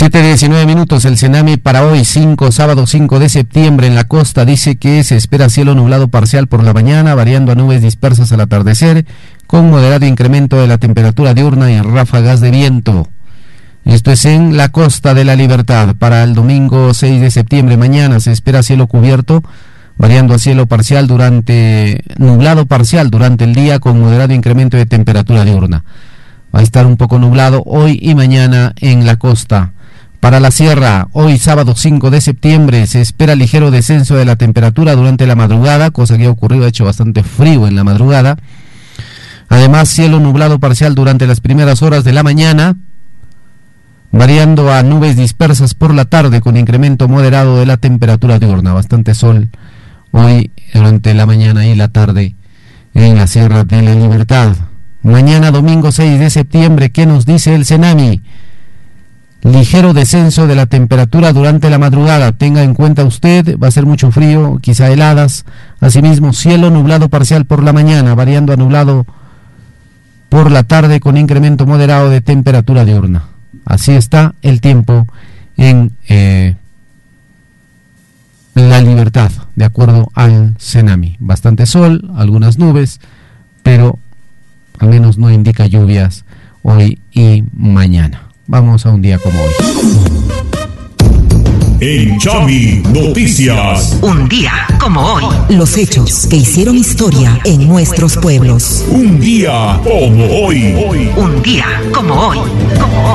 7:19. El Cenami para hoy, sábado 5 de septiembre, en la costa dice que se espera cielo nublado parcial por la mañana, variando a nubes dispersas al atardecer, con moderado incremento de la temperatura diurna y ráfagas de viento. Esto es en la Costa de la Libertad. Para el domingo 6 de septiembre, mañana, se espera cielo cubierto, variando a cielo parcial nublado parcial durante el día, con moderado incremento de temperatura diurna. Va a estar un poco nublado hoy y mañana en la costa. Para la sierra, hoy sábado 5 de septiembre, se espera ligero descenso de la temperatura durante la madrugada, cosa que ha ocurrido, ha hecho bastante frío en la madrugada. Además, cielo nublado parcial durante las primeras horas de la mañana, variando a nubes dispersas por la tarde, con incremento moderado de la temperatura diurna. Bastante sol hoy durante la mañana y la tarde en la Sierra de la Libertad. Mañana domingo 6 de septiembre, ¿qué nos dice el Cenami? Ligero descenso de la temperatura durante la madrugada. Tenga en cuenta usted, va a ser mucho frío, quizá heladas. Asimismo, cielo nublado parcial por la mañana, variando a nublado por la tarde, con incremento moderado de temperatura diurna. Así está el tiempo en la Libertad, de acuerdo al Cenami. Bastante sol, algunas nubes, pero al menos no indica lluvias hoy y mañana. Vamos a un día como hoy. En Chami Noticias. Un día como hoy. Los hechos que hicieron historia en nuestros pueblos. Un día como hoy. Un día como hoy.